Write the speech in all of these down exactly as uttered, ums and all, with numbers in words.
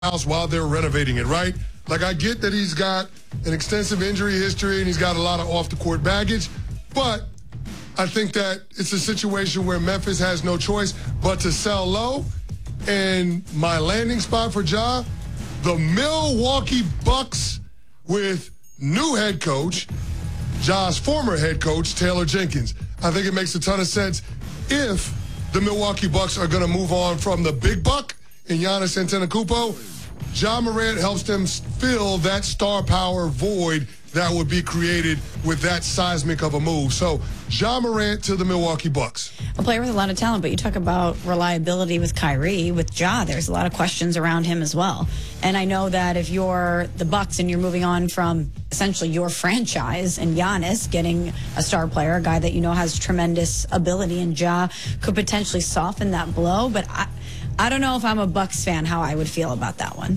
house while they're renovating it, right? Like, I get that he's got an extensive injury history and he's got a lot of off-the-court baggage, but I think that it's a situation where Memphis has no choice but to sell low. And my landing spot for Ja, the Milwaukee Bucks with new head coach, Ja's former head coach, Taylor Jenkins. I think it makes a ton of sense if the Milwaukee Bucks are going to move on from the big buck in Giannis Antetokounmpo. Ja Morant helps them fill that star power void that would be created with that seismic of a move. So, Ja Morant to the Milwaukee Bucks. A player with a lot of talent, but you talk about reliability with Kyrie. With Ja, there's a lot of questions around him as well. And I know that if you're the Bucks and you're moving on from essentially your franchise and Giannis getting a star player, a guy that you know has tremendous ability, and Ja could potentially soften that blow. But I, I don't know if I'm a Bucks fan how I would feel about that one.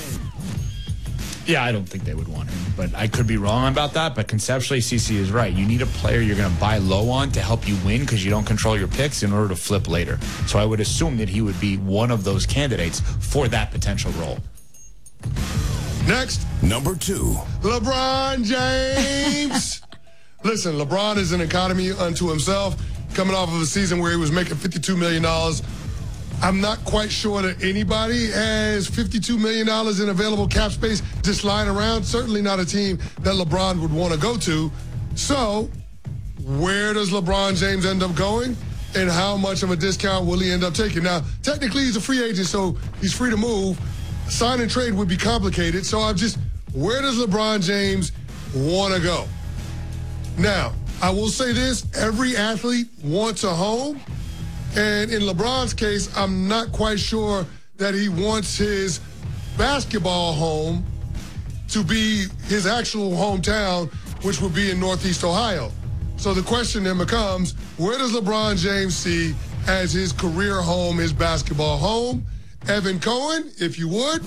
Yeah, I don't think they would want him, but I could be wrong about that. But conceptually, C C is right. You need a player you're going to buy low on to help you win because you don't control your picks in order to flip later. So I would assume that he would be one of those candidates for that potential role. Next, number two, LeBron James. Listen, LeBron is an economy unto himself, coming off of a season where he was making fifty-two million dollars. I'm not quite sure that anybody has fifty-two million dollars in available cap space just lying around. Certainly not a team that LeBron would want to go to. So where does LeBron James end up going? And how much of a discount will he end up taking? Now, technically, he's a free agent, so he's free to move. Sign and trade would be complicated. So I'm just, where does LeBron James want to go? Now, I will say this. Every athlete wants a home. And in LeBron's case, I'm not quite sure that he wants his basketball home to be his actual hometown, which would be in Northeast Ohio. So the question then becomes, where does LeBron James see as his career home, his basketball home? Evan Cohen, if you would.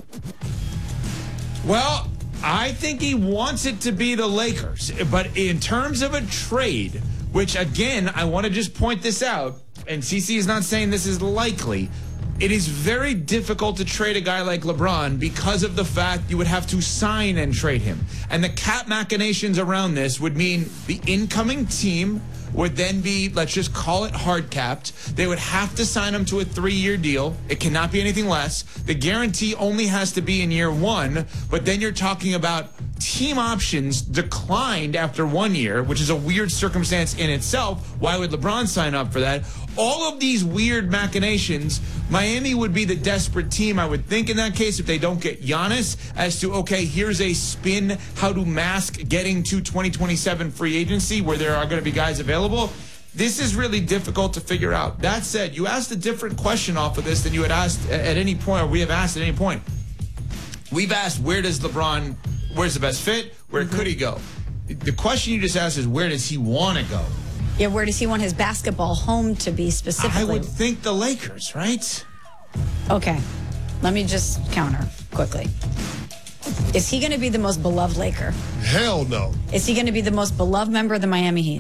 Well, I think he wants it to be the Lakers. But in terms of a trade, which, again, I want to just point this out, and C C is not saying this is likely, it is very difficult to trade a guy like LeBron because of the fact you would have to sign and trade him. And the cap machinations around this would mean the incoming team would then be, let's just call it hard capped. They would have to sign him to a three-year deal. It cannot be anything less. The guarantee only has to be in year one, but then you're talking about team options declined after one year, which is a weird circumstance in itself. Why would LeBron sign up for that? All of these weird machinations, Miami would be the desperate team, I would think, in that case, if they don't get Giannis, as to, okay, here's a spin, how to mask getting to twenty twenty-seven free agency where there are going to be guys available. This is really difficult to figure out. That said, you asked a different question off of this than you had asked at any point, or we have asked at any point. We've asked, where does LeBron, where's the best fit? Where mm-hmm. could he go? The question you just asked is, where does he want to go? Yeah, where does he want his basketball home to be specifically? I would think the Lakers, right? Okay. Let me just counter quickly. Is he going to be the most beloved Laker? Hell no. Is he going to be the most beloved member of the Miami Heat?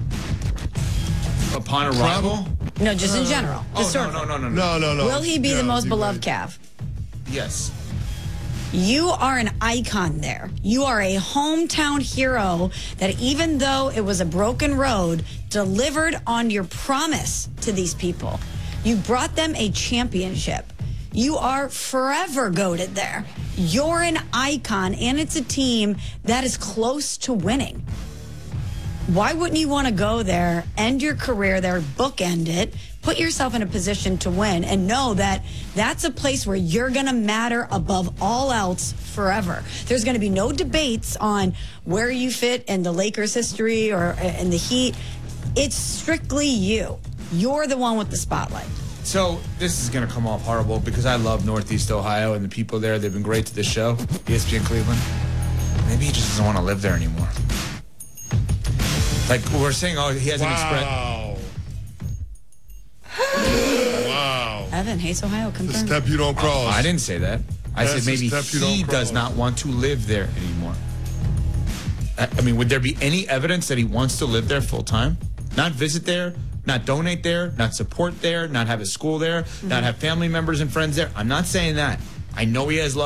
Upon arrival? No, just in general. Oh, no, no, no, no, no. No, no, no. Will he be no, the most he beloved might. Cav? Yes. You are an icon there. You are a hometown hero that, even though it was a broken road, delivered on your promise to these people. You brought them a championship. You are forever goated there. You're an icon, and it's a team that is close to winning. Why wouldn't you want to go there, end your career there, bookend it, put yourself in a position to win, and know that that's a place where you're going to matter above all else forever? There's going to be no debates on where you fit in the Lakers' history or in the Heat. It's strictly you. You're the one with the spotlight. So this is going to come off horrible because I love Northeast Ohio and the people there. They've been great to this show, E S P N Cleveland. Maybe he just doesn't want to live there anymore. Like we're saying, oh, he hasn't wow. expressed. Wow. Evan, Hayes, Ohio, confirmed. The step you don't cross. Oh, I didn't say that. I That's said maybe he does not want to live there anymore. I, I mean, would there be any evidence that he wants to live there full time? Not visit there, not donate there, not support there, not have a school there, mm-hmm. not have family members and friends there? I'm not saying that. I know he has